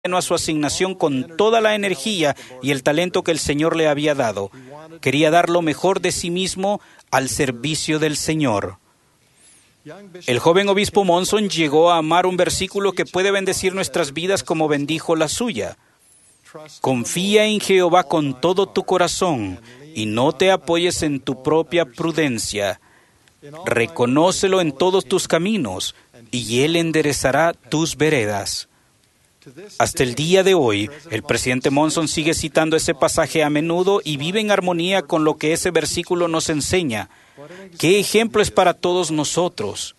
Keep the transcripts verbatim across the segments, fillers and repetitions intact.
a su asignación con toda la energía y el talento que el Señor le había dado. Quería dar lo mejor de sí mismo al servicio del Señor. El joven obispo Monson llegó a amar un versículo que puede bendecir nuestras vidas como bendijo la suya. Confía en Jehová con todo tu corazón y no te apoyes en tu propia prudencia. Reconócelo en todos tus caminos y Él enderezará tus veredas. Hasta el día de hoy, el presidente Monson sigue citando ese pasaje a menudo y vive en armonía con lo que ese versículo nos enseña. ¿Qué ejemplo es para todos nosotros?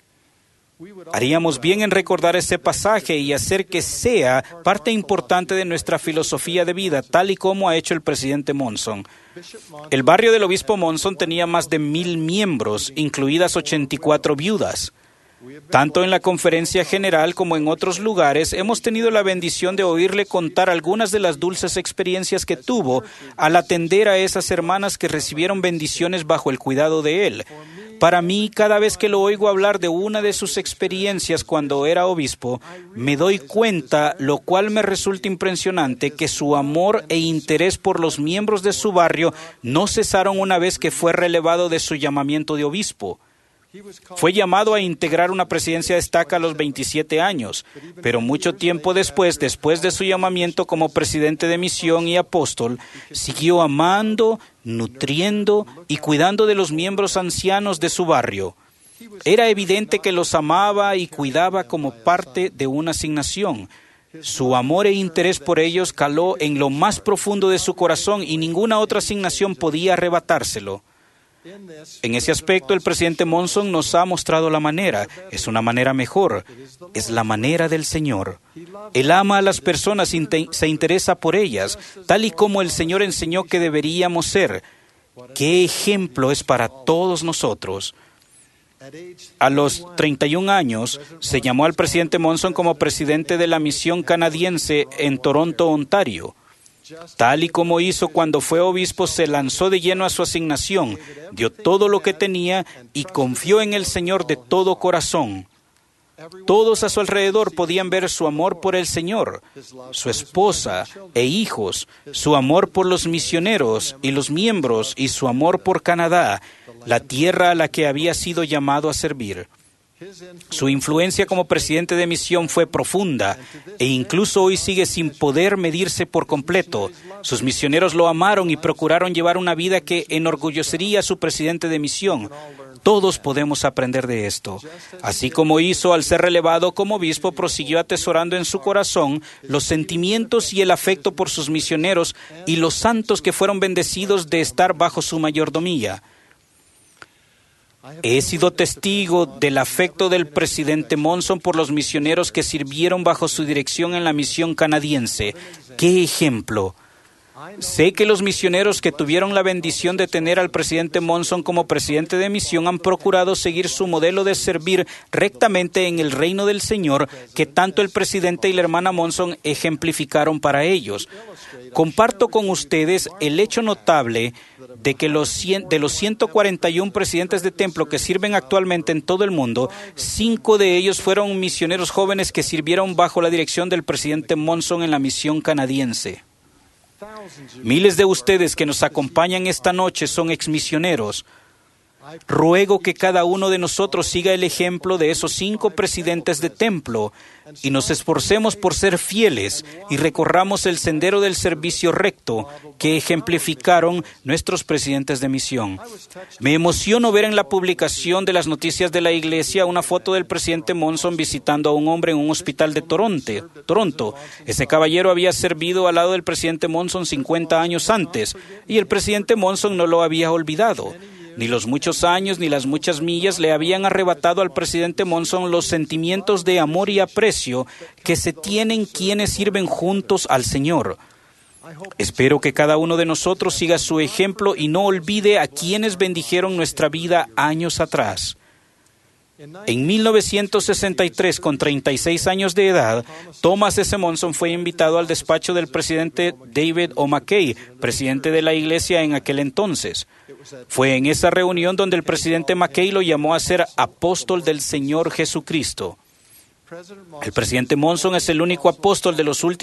Haríamos bien en recordar ese pasaje y hacer que sea parte importante de nuestra filosofía de vida, tal y como ha hecho el presidente Monson. El barrio del obispo Monson tenía más de mil miembros, incluidas ochenta y cuatro viudas. Tanto en la conferencia general como en otros lugares, hemos tenido la bendición de oírle contar algunas de las dulces experiencias que tuvo al atender a esas hermanas que recibieron bendiciones bajo el cuidado de él. Para mí, cada vez que lo oigo hablar de una de sus experiencias cuando era obispo, me doy cuenta, lo cual me resulta impresionante, que su amor e interés por los miembros de su barrio no cesaron una vez que fue relevado de su llamamiento de obispo. Fue llamado a integrar una presidencia de estaca a los veintisiete años, pero mucho tiempo después, después de su llamamiento como presidente de misión y apóstol, siguió amando, nutriendo y cuidando de los miembros ancianos de su barrio. Era evidente que los amaba y cuidaba como parte de una asignación. Su amor e interés por ellos caló en lo más profundo de su corazón y ninguna otra asignación podía arrebatárselo. En ese aspecto, el presidente Monson nos ha mostrado la manera. Es una manera mejor. Es la manera del Señor. Él ama a las personas y se interesa por ellas, tal y como el Señor enseñó que deberíamos ser. ¿Qué ejemplo es para todos nosotros? A los treinta y un años, se llamó al presidente Monson como presidente de la misión canadiense en Toronto, Ontario. Tal y como hizo cuando fue obispo, se lanzó de lleno a su asignación, dio todo lo que tenía y confió en el Señor de todo corazón. Todos a su alrededor podían ver su amor por el Señor, su esposa e hijos, su amor por los misioneros y los miembros y su amor por Canadá, la tierra a la que había sido llamado a servir. Su influencia como presidente de misión fue profunda e incluso hoy sigue sin poder medirse por completo. Sus misioneros lo amaron y procuraron llevar una vida que enorgullecería a su presidente de misión. Todos podemos aprender de esto. Así como hizo al ser relevado como obispo, prosiguió atesorando en su corazón los sentimientos y el afecto por sus misioneros y los santos que fueron bendecidos de estar bajo su mayordomía. He sido testigo del afecto del presidente Monson por los misioneros que sirvieron bajo su dirección en la misión canadiense. ¡Qué ejemplo! Sé que los misioneros que tuvieron la bendición de tener al presidente Monson como presidente de misión han procurado seguir su modelo de servir rectamente en el reino del Señor que tanto el presidente y la hermana Monson ejemplificaron para ellos. Comparto con ustedes el hecho notable de que los cien, de los ciento cuarenta y uno presidentes de templo que sirven actualmente en todo el mundo, cinco de ellos fueron misioneros jóvenes que sirvieron bajo la dirección del presidente Monson en la misión canadiense. Miles de ustedes que nos acompañan esta noche son exmisioneros. Ruego que cada uno de nosotros siga el ejemplo de esos cinco presidentes de templo y nos esforcemos por ser fieles y recorramos el sendero del servicio recto que ejemplificaron nuestros presidentes de misión. Me emociono ver en la publicación de las noticias de la iglesia una foto del presidente Monson visitando a un hombre en un hospital de Toronto. Toronto. Ese caballero había servido al lado del presidente Monson cincuenta años antes y el presidente Monson no lo había olvidado. Ni los muchos años ni las muchas millas le habían arrebatado al presidente Monson los sentimientos de amor y aprecio que se tienen quienes sirven juntos al Señor. Espero que cada uno de nosotros siga su ejemplo y no olvide a quienes bendijeron nuestra vida años atrás. En mil novecientos sesenta y tres, con treinta y seis años de edad, Thomas S. Monson fue invitado al despacho del presidente David O. McKay, presidente de la iglesia en aquel entonces. Fue en esa reunión donde el presidente McKay lo llamó a ser apóstol del Señor Jesucristo. El presidente Monson es el único apóstol de los últimos